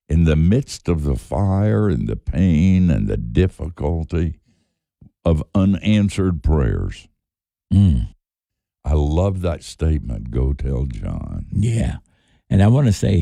in the midst of the fire and the pain and the difficulty of unanswered prayers. I love that statement, go tell John. Yeah. And I want to say